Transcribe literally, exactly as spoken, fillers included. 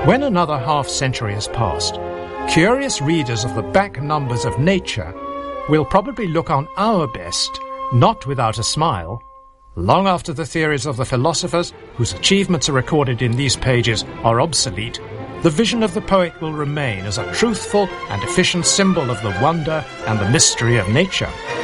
When another half-century has passed, curious readers of the back numbers of Nature will probably look on our best, not without a smile. Long after the theories of the philosophers, whose achievements are recorded in these pages, are obsolete, the vision of the poet will remain as a truthful and efficient symbol of the wonder and the mystery of nature.